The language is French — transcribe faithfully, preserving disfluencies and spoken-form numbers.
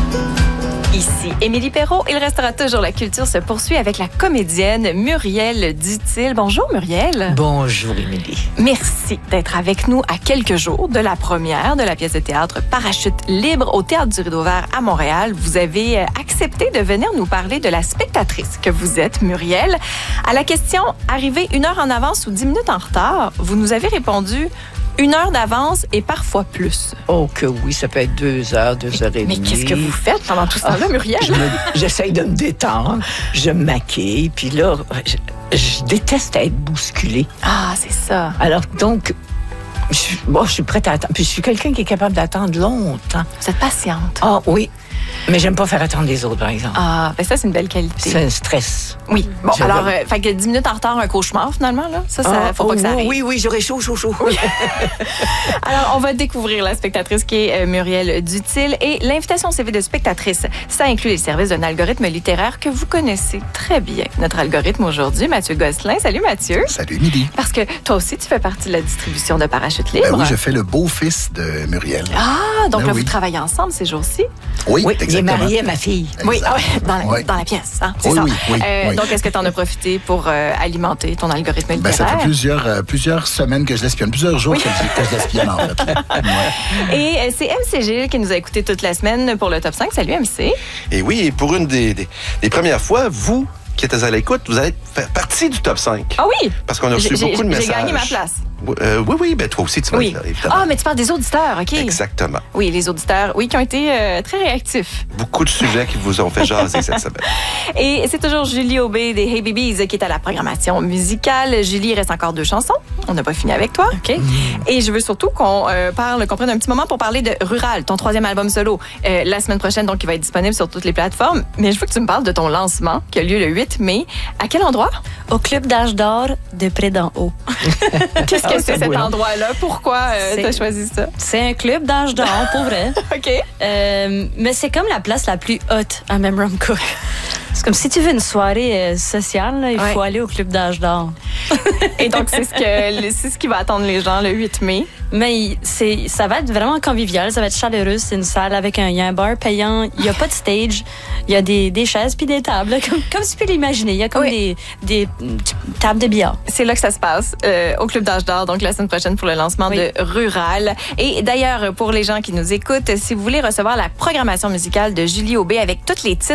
Ici Émilie Perrault. Il restera toujours la culture se poursuit avec la comédienne Muriel Duthil. Bonjour Muriel. Bonjour Émilie. Merci d'être avec nous à quelques jours de la première de la pièce de théâtre Parachute libre au Théâtre du Rideau Vert à Montréal. Vous avez accepté de venir nous parler de la spectatrice que vous êtes, Muriel. À la question « Arriver une heure en avance ou dix minutes en retard », vous nous avez répondu « Une heure d'avance et parfois plus ». Oh que oui, ça peut être deux heures, deux heures et demie. Mais qu'est-ce que vous faites pendant tout ce temps-là, Muriel? Je me- J'essaye de me détendre, je me maquille, puis là, je, je déteste être bousculée. Ah, c'est ça. Alors donc, je, bon, je suis prête à attendre. Puis je suis quelqu'un qui est capable d'attendre longtemps. Vous êtes patiente. Ah oui, mais j'aime pas faire attendre les autres, par exemple. Ah, ben ça, c'est une belle qualité. C'est un stress. Oui. Bon, Je alors, veux- euh, fait que dix minutes en retard, un cauchemar, finalement, là. Ça, ça Ah, faut pas oh, que ça arrive. Oui, oui, j'aurais chaud, chaud, chaud. Alors, on va découvrir la spectatrice qui est euh, Muriel Duthil. Et l'invitation C V de spectatrice, ça inclut les services d'un algorithme littéraire que vous connaissez très bien. Notre algorithme aujourd'hui, Mathieu Gosselin. Salut, Mathieu. Salut, Émilie. Parce que toi aussi, tu fais partie de la distribution de Parachute libre. Ben oui, je fais le beau-fils de Muriel. Ah, donc Ben là, oui. vous travaillez ensemble ces jours-ci? Oui, Oui, il est exactement. marié à ma fille. Oui, Exact. ah ouais, dans, la, Ouais. dans la pièce, hein, c'est Oui, ça. oui, oui, Euh, oui. Donc, est-ce que tu en as profité pour euh, alimenter ton algorithme Ben, littéraire? ça fait plusieurs, euh, plusieurs semaines que je l'espionne, plusieurs jours que, je, que je l'espionne, en fait. Ouais. Et euh, c'est M C Gilles qui nous a écoutés toute la semaine pour le top cinq. Salut, M C. Et oui, et pour une des, des, des premières fois, vous qui êtes à l'écoute, vous allez faire partie du top cinq. Ah oui! Parce qu'on a reçu J'ai- beaucoup de j'ai messages. gagné ma place. Oui, euh, oui, oui, ben toi aussi, tu vas Oui. être là, évidemment. Ah, mais tu parles des auditeurs, OK? Exactement. Oui, les auditeurs, oui, qui ont été euh, très réactifs. Beaucoup de sujets qui vous ont fait jaser cette semaine. Et c'est toujours Julie Aubé des Hey Babies qui est à la programmation musicale. Julie, il reste encore deux chansons. On n'a pas fini avec toi. OK. Et je veux surtout qu'on euh, parle, qu'on prenne un petit moment pour parler de Rural, ton troisième album solo, euh, la semaine prochaine, donc il va être disponible sur toutes les plateformes. Mais je veux que tu me parles de ton lancement qui a lieu le huit mai. À quel endroit? Au Club d'Âge d'Or de Près d'en haut. Qu'est-ce que Ah, c'est c'est cet beau, non? endroit-là? Pourquoi euh, C'est- tu as choisi ça? C'est un club d'âge d'or, pour vrai. OK. Euh, mais c'est comme la place la plus haute à Memramcook. C'est comme si tu veux une soirée euh, sociale, là, il Ouais. faut aller au Club d'Âge d'Or. Et donc, c'est ce, que, c'est ce qui va attendre les gens le huit mai. Mais il- c'est, ça va être vraiment convivial, ça va être chaleureux. C'est une salle avec un, il y a un bar payant, il n'y a pas de stage, il y a des, des chaises puis des tables, là, comme, comme tu peux l'imaginer. Il y a comme Oui. des, des mm, tables de billard. C'est là que ça se passe, euh, au Club d'Âge d'Or, donc la semaine prochaine pour le lancement Oui. de Rural. Et d'ailleurs, pour les gens qui nous écoutent, si vous voulez recevoir la programmation musicale de Julie Aubé avec tous les titres